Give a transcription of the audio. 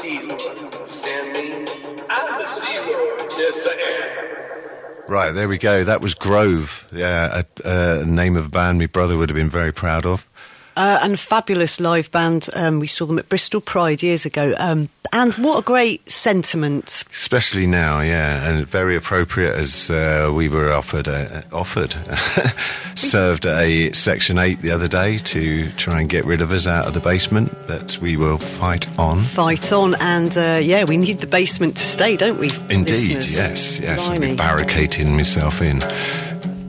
Sea Lord, understand me? I'm a Sea Lord, yes I am. Right, there we go. That was Grove. Yeah, a name of a band my brother would have been very proud of. And a fabulous live band. We saw them at Bristol Pride years ago. And what a great sentiment. Especially now, yeah, and very appropriate as we were served a Section 8 the other day to try and get rid of us out of the basement, that we will fight on. Fight on, and we need the basement to stay, don't we? Indeed, listeners? yes. I'll be barricading myself in.